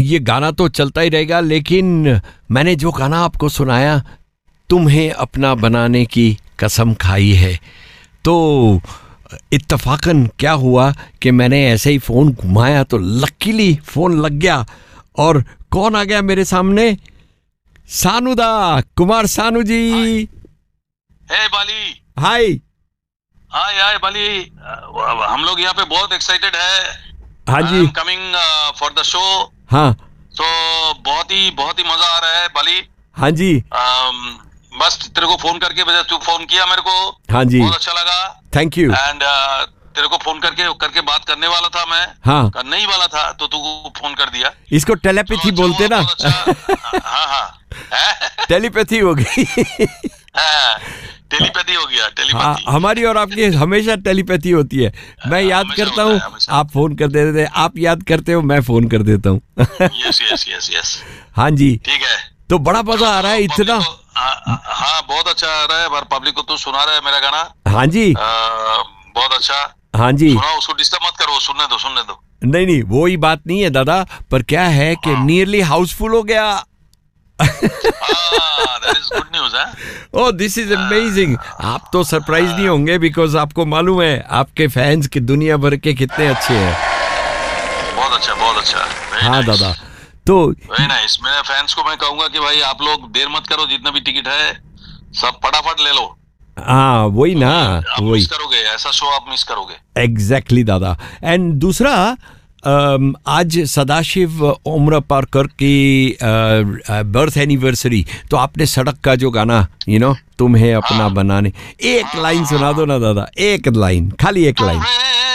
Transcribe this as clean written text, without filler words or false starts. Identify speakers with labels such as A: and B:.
A: ये गाना तो चलता ही रहेगा, लेकिन मैंने जो गाना आपको सुनाया, तुम्हें अपना बनाने की कसम खाई है, तो इत्तफाकन क्या हुआ कि मैंने ऐसे ही फ़ोन घुमाया तो लकीली फ़ोन लग गया, और कौन आ गया मेरे सामने? सानुदा, कुमार सानू जी।
B: हे बाली।
A: हाय
B: हाय बाली, हम लोग यहाँ पे बहुत एक्साइटेड है।
A: हाँ जी,
B: कमिंग फॉर द शो।
A: हाँ
B: तो बहुत ही मजा आ रहा है बाली।
A: हाँ जी,
B: बस तेरे को फोन करके, वजह तू फोन किया मेरे को,
A: हाँ जी,
B: बहुत अच्छा लगा।
A: Thank you.
B: एंड तेरे को फोन करके बात करने वाला था मैं,
A: हाँ,
B: करने ही वाला था, तो तू फोन कर दिया।
A: इसको टेलीपैथी बोलते ना। टेलीपैथी हो गई।
B: टेलीपैथी हो गया,
A: हाँ,
B: टेलीपैथी।
A: हमारी और आपकी हमेशा टेलीपैथी होती है। मैं याद करता हूँ, आप फोन कर देते हैं, आप याद करते हो, मैं फोन कर देता हूँ।
B: यस।
A: हाँ जी,
B: ठीक है।
A: तो बड़ा मजा आ रहा है इतना।
B: हाँ, बहुत अच्छा आ रहा है। पब्लिक को तू सुना रहा है मेरा गाना।
A: हाँ जी,
B: बहुत अच्छा।
A: हाँ जी,
B: सुना, उसको डिस्टर्ब मत करो, सुनने दो।
A: नहीं, वो ही बात नहीं है दादा, पर क्या है कि नियरली हाउसफुल हो गया।
B: that is good news,
A: oh, this is amazing. आप तो सरप्राइज नहीं होंगे, बिकॉज आपको मालूम है आपके फैंस की दुनिया भर के कितने अच्छे हैं।
B: बहुत अच्छा।
A: हाँ दादा, तो
B: वेरी नाइस। मेरे फैंस को मैं कहूंगा कि भाई आप लोग देर मत करो, जितना भी टिकट है सब फटाफट ले लो।
A: हाँ, वही ना,
B: आप
A: वही
B: मिस करोगे, ऐसा शो आप मिस करोगे।
A: एग्जैक्टली दादा। एंड दूसरा, आज सदाशिव उम्र पारकर की बर्थ एनिवर्सरी, तो आपने सड़क का जो गाना, तुम्हें अपना बनाने, एक लाइन सुना दो ना दादा, एक लाइन, खाली एक लाइन।